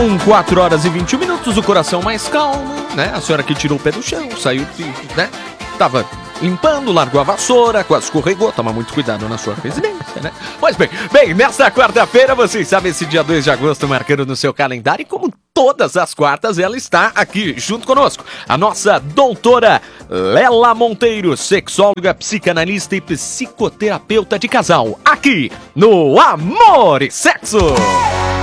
São 4 horas e 21 minutos, o coração mais calmo, né? A senhora que tirou o pé do chão, saiu, né? Tava limpando, largou a vassoura, quase escorregou. Toma muito cuidado na sua residência, né? Pois bem, nesta quarta-feira, vocês sabem, esse dia 2 de agosto marcando no seu calendário, e como todas as quartas, ela está aqui junto conosco. A nossa doutora Lela Monteiro, sexóloga, psicanalista e psicoterapeuta de casal, aqui no Amor e Sexo.